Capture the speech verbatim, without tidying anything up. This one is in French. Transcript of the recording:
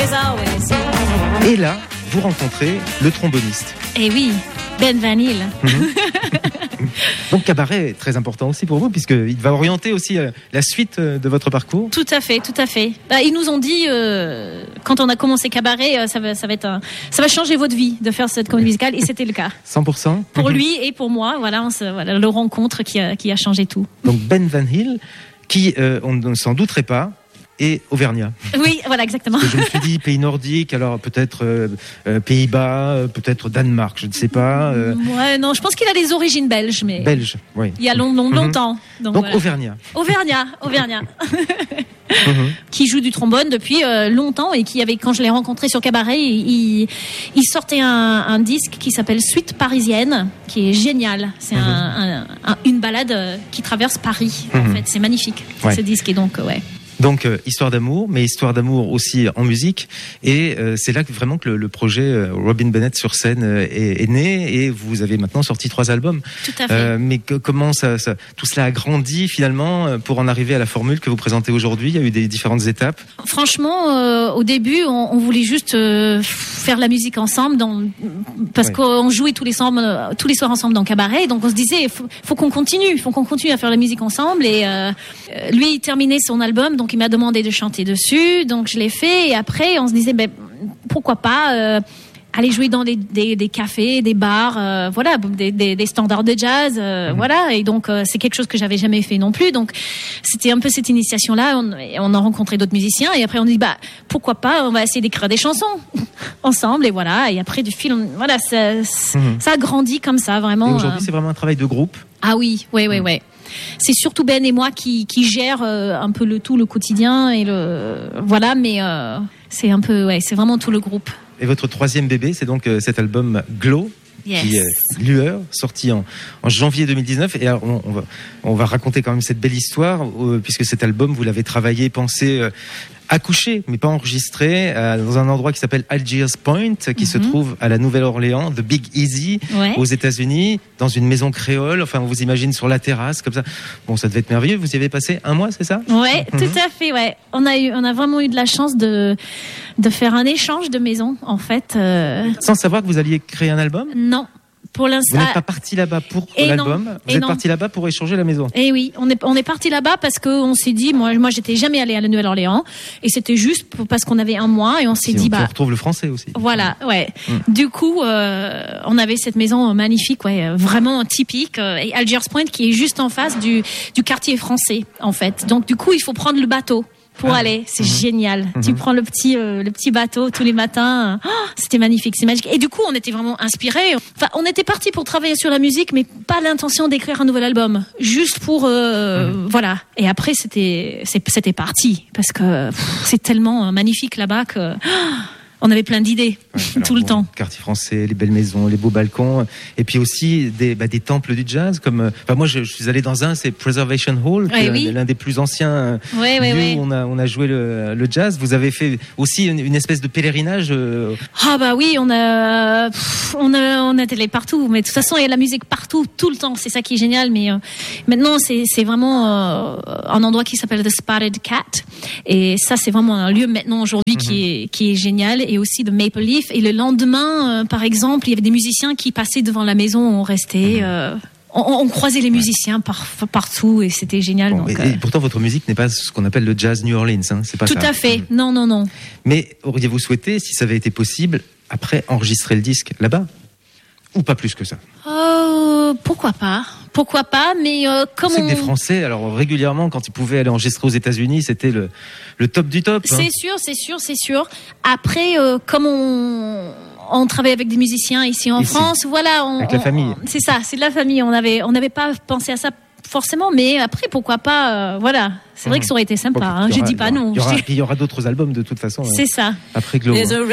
Et là, vous rencontrez le tromboniste. Eh oui, Ben Van Hill. Mmh. Donc cabaret est très important aussi pour vous, puisqu'il va orienter aussi la suite de votre parcours. Tout à fait, tout à fait. Ils nous ont dit, euh, quand on a commencé cabaret, ça va, ça va être un, ça va changer votre vie de faire cette comédie musicale, et c'était le cas. cent pour cent Pour mmh. lui et pour moi, voilà, on se, voilà, le rencontre qui a, qui a changé tout. Donc Ben Van Hill, qui, euh, on ne s'en douterait pas, et Auvergnat. Oui, voilà, exactement. Parce que je me suis dit pays nordique, alors peut-être euh, euh, Pays-Bas, euh, peut-être Danemark, je ne sais pas. Euh... Ouais, non, je pense qu'il a des origines belges, mais belge, oui. Il y a long, long, longtemps. Mm-hmm. Donc, donc voilà. Auvergnat. Auvergnat, Auvergnat. mm-hmm. Qui joue du trombone depuis euh, longtemps et qui avait, quand je l'ai rencontré sur cabaret, il, il sortait un, un disque qui s'appelle Suite Parisienne, qui est génial. C'est mm-hmm. un, un, un, une balade qui traverse Paris. Mm-hmm. En fait, c'est magnifique ouais. ce disque et donc ouais. Donc euh, histoire d'amour, mais histoire d'amour aussi en musique, et euh, c'est là que vraiment que le, le projet euh, Robin Bennett sur scène euh, est, est né, et vous avez maintenant sorti trois albums. Tout à fait. Euh, mais que, comment ça, ça, tout cela a grandi finalement pour en arriver à la formule que vous présentez aujourd'hui? Il y a eu des différentes étapes. Franchement, euh, au début, on, on voulait juste euh, faire la musique ensemble, dans, parce oui. qu'on jouait tous les, soirs, tous les soirs ensemble dans le cabaret, donc on se disait, il faut, faut qu'on continue, faut qu'on continue à faire la musique ensemble. Et euh, lui, il terminait son album, donc il m'a demandé de chanter dessus, donc je l'ai fait, et après on se disait ben, pourquoi pas euh, aller jouer dans des, des, des cafés, des bars, euh, voilà, des, des, des standards de jazz, euh, mmh. voilà, et donc euh, c'est quelque chose que j'avais jamais fait non plus, donc c'était un peu cette initiation-là, on, on a rencontré d'autres musiciens, et après on dit bah pourquoi pas, on va essayer d'écrire des chansons ensemble, et voilà, et après du fil, on, voilà, ça, mmh. ça a grandi comme ça, vraiment. Et aujourd'hui euh... c'est vraiment un travail de groupe. Ah oui, oui, oui, mmh. oui. C'est surtout Ben et moi qui, qui gèrent euh, un peu le tout, le quotidien et le voilà, mais euh, c'est un peu, ouais, c'est vraiment tout le groupe. Et votre troisième bébé, c'est donc euh, cet album Glow. Yes. Qui est Lueur, sorti en, en janvier deux mille dix-neuf. Et alors, on, on, va, on va raconter quand même cette belle histoire, euh, puisque cet album, vous l'avez travaillé, pensé, euh, accouché, mais pas enregistré, euh, dans un endroit qui s'appelle Algiers Point, qui mm-hmm. se trouve à la Nouvelle-Orléans, The Big Easy, ouais. aux États-Unis, dans une maison créole. Enfin, on vous imagine sur la terrasse, comme ça. Bon, ça devait être merveilleux. Vous y avez passé un mois, c'est ça? Ouais, mm-hmm. tout à fait, ouais. On a eu, on a vraiment eu de la chance de, de faire un échange de maison, en fait. Euh... Sans savoir que vous alliez créer un album? Non. Pour l'instant. Vous n'êtes pas parti là-bas pour et l'album, non, vous êtes non. parti là-bas pour échanger la maison. Et oui, on est, on est parti là-bas parce qu'on s'est dit, moi, moi j'étais jamais allée à la Nouvelle-Orléans, et c'était juste parce qu'on avait un mois, et on s'est si dit, on bah. On retrouve le français aussi. Voilà, ouais. Mm. Du coup, euh, on avait cette maison magnifique, ouais, vraiment typique, euh, et Algiers Point qui est juste en face du, du quartier français, en fait. Donc, du coup, il faut prendre le bateau pour ah, aller, c'est mmh. génial. Mmh. Tu prends le petit, euh, le petit bateau tous les matins. Oh, c'était magnifique, c'est magique. Et du coup, on était vraiment inspirés. Enfin, on était partis pour travailler sur la musique, mais pas l'intention d'écrire un nouvel album, juste pour, euh, mmh. voilà. Et après, c'était, c'était parti parce que pff, c'est tellement magnifique là-bas que. Oh, on avait plein d'idées ouais, alors, tout le bon, temps. Quartier français, les belles maisons, les beaux balcons, et puis aussi des, bah, des temples du jazz. Comme, enfin moi, je, je suis allé dans un, c'est Preservation Hall, ouais, qui oui. est l'un des plus anciens ouais, lieux ouais, ouais. où on a on a joué le, le jazz. Vous avez fait aussi une, une espèce de pèlerinage. Euh... Ah bah oui, on a, pff, on a on a été partout, mais de toute façon il y a de la musique partout, tout le temps. C'est ça qui est génial. Mais euh, maintenant c'est c'est vraiment euh, un endroit qui s'appelle The Spotted Cat, et ça c'est vraiment un lieu maintenant aujourd'hui mm-hmm. qui est qui est génial. Et aussi de Maple Leaf. Et le lendemain, euh, par exemple, il y avait des musiciens qui passaient devant la maison, on restait, euh, on, on croisait les musiciens par, partout, et c'était génial. Bon, donc, et, euh... et pourtant, votre musique n'est pas ce qu'on appelle le jazz New Orleans, hein, c'est pas Tout ça. à fait. Mmh. Non, non, non. Mais auriez-vous souhaité, si ça avait été possible, après enregistrer le disque là-bas, ou pas plus que ça? euh, Pourquoi pas? Pourquoi pas, mais euh, comme c'est on... que des Français, alors régulièrement, quand ils pouvaient aller enregistrer aux États-Unis, c'était le, le top du top. C'est hein. sûr, c'est sûr, c'est sûr. Après, euh, comme on... on travaille avec des musiciens ici en ici. France, voilà. On, avec la famille. On, c'est ça, c'est de la famille. On avait, on n'avait pas pensé à ça forcément, mais après, pourquoi pas, euh, voilà. C'est mmh. vrai que ça aurait été sympa, bon, hein, je dis pas non. Il y aura, il y aura d'autres albums de toute façon. C'est euh, ça. Après Glow.